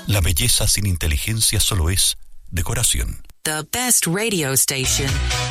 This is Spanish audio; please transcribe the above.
La belleza sin inteligencia solo es decoración. The best radio station.